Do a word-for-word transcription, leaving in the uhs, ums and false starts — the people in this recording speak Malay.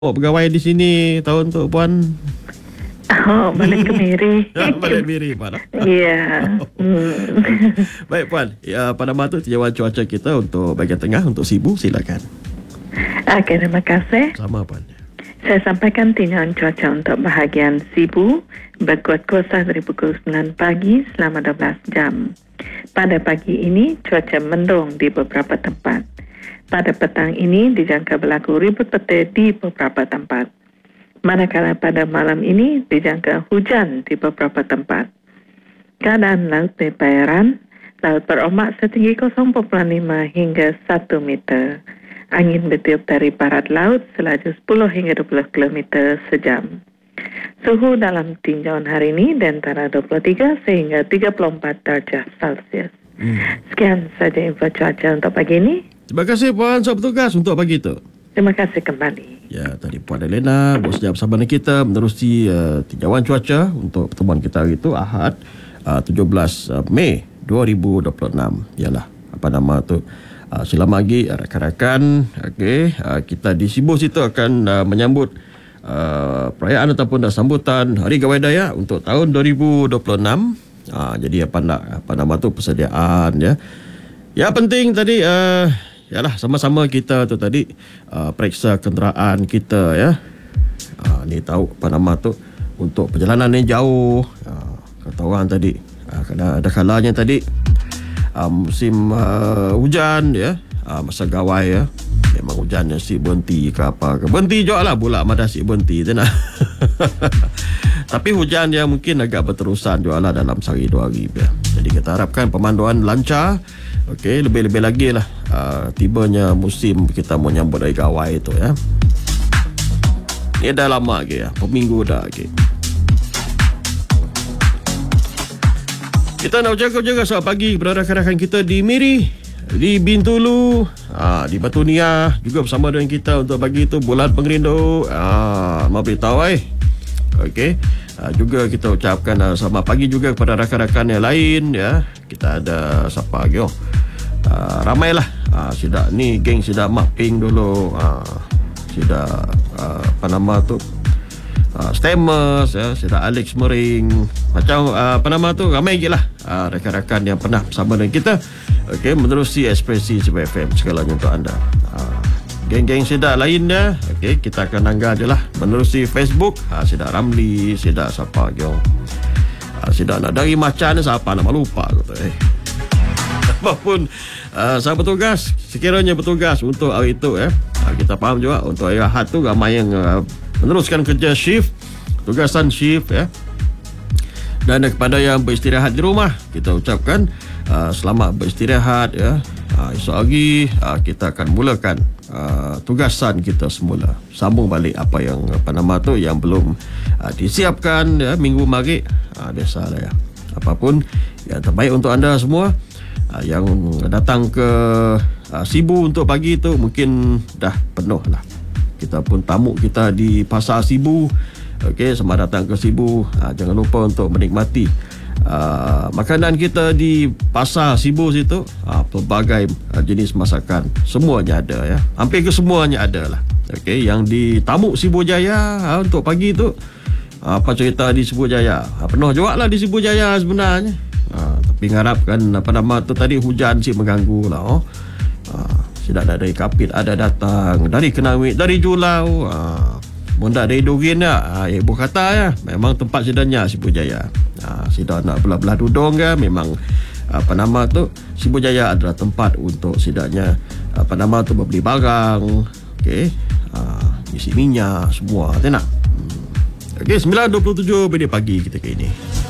Oh, pegawai di sini tahun tu puan. Oh, balik ke Miri. Balik Miri puan. Ya. Hmm. Baik puan, ya, pada masa tu tinjauan cuaca kita untuk bahagian tengah untuk Sibu, silakan. Okey, terima kasih. Sama puan. Saya sampaikan tinjauan cuaca untuk bahagian Sibu berkuat kuasa dari pukul sembilan pagi selama dua belas jam. Pada pagi ini cuaca mendung di beberapa tempat. Pada petang ini dijangka berlaku ribut petir di beberapa tempat. Manakala pada malam ini dijangka hujan di beberapa tempat. Keadaan laut di perairan, laut berombak setinggi kosong perpuluhan lima hingga satu meter. Angin bertiup dari barat laut selaju sepuluh hingga dua puluh kilometer sejam. Suhu dalam tinjauan hari ini di antara dua puluh tiga sehingga tiga puluh empat darjah Celsius. Hmm. Sekian saja info cuaca untuk pagi ini. Terima kasih puan, selamat bertugas untuk pagi itu. Terima kasih kembali. Ya, tadi Puan Elena bersedia bersama dengan kita menerusi uh, tinjauan cuaca untuk pertemuan kita hari itu Ahad uh, tujuh belas Mei dua ribu dua puluh enam. Yalah, apa nama tu? Uh, selamat pagi rakan-rakan. Okey, uh, kita di Sibu situ akan uh, menyambut uh, perayaan ataupun dah sambutan Hari Gawai Dayak untuk tahun dua ribu dua puluh enam. Uh, jadi apa nak apa nama tu persediaan ya. Ya penting tadi uh, yalah, sama-sama kita tu tadi uh, periksa kenderaan kita ya. Uh, ni tahu apa nama tu untuk perjalanan yang jauh. Uh, kata orang tadi uh, kena ada kalanya tadi uh, musim uh, hujan ya. Uh, masa gawai ya. Memang hujannya si berhenti ke apa ke. Berhenti juga lah pula madah si berhenti tu nak. Tapi hujan yang mungkin agak berterusan juga lah dalam sehari dua hari ya. Jadi kita harapkan pemanduan lancar. Okey, lebih-lebih lagi lah uh, tibanya musim kita mau nyambut Hari Gawai itu ya. Ini dah lama lagi ya, peminggu dah lagi. Kita nak ucapkan juga selamat pagi kepada rakan-rakan kita di Miri, di Bintulu, uh, di Batu Niah, juga bersama dengan kita untuk pagi itu Bulan Pengerindu. Uh, mau beritahu eh. Okey. Uh, juga kita ucapkan uh, selamat pagi juga kepada rakan-rakan yang lain ya. Kita ada siapa lagi oh. Uh, ramailah uh, sudah ni geng sudah mapping dulu uh, sudah uh, apa nama tu uh, Stamers ya, sudah Alex Mering macam uh, apa nama tu ramai lagi lah uh, rakan-rakan yang pernah bersama dengan kita. Okey, menerusi ekspresi Sibu F M segalanya untuk anda. Uh, geng-geng Sidak lainnya, okey, kita akan anggar je lah menerusi Facebook. Ha, Sidak Ramli, Sidak siapa lagi? Ha, Sidak nak dari macan siapa nama lupa kata eh. Apapun uh, saya bertugas, sekiranya bertugas untuk hari itu eh. Ha, kita faham juga untuk hari Ahad tu ramai yang uh, meneruskan kerja shift, tugasan shift ya. Dan kepada yang beristirahat di rumah, kita ucapkan uh, selamat beristirahat ya. Uh, esok hari uh, kita akan mulakan uh, tugasan kita semula. Sambung balik apa yang apa nama tu yang belum uh, disiapkan ya minggu mari. Uh, biasalah ya. Apapun yang terbaik untuk anda semua uh, yang datang ke uh, Sibu untuk pagi tu mungkin dah penuh lah. Kita pun tamu kita di Pasar Sibu. Okey, selamat datang ke Sibu. Uh, jangan lupa untuk menikmati Uh, makanan kita di Pasar Sibu situ, uh, pelbagai uh, jenis masakan semuanya ada ya. Hampir ke semuanya ada lah. Okey, yang di Tamu Sibu Jaya uh, untuk pagi tu uh, apa cerita di Sibu Jaya? Uh, penuh juga lah di Sibu Jaya sebenarnya. Uh, tapi mengharapkan apa nama tu tadi hujan sih mengganggu lah. Oh. Uh, sudah ada dari Kapit ada datang, dari Kenawit, dari Julau. Uh, Bunda dari Dugin ya, ibu kata ya, memang tempat sidanya Sibu Jaya. Ha, sidak nak belah-belah dudung ya, memang apa nama tu Sibu Jaya adalah tempat untuk sidaknya apa nama tu membeli barang, okey, ha, isi minyak semua, tak nak. Hmm. Okey, sembilan dua puluh tujuh minit pagi kita ke ini.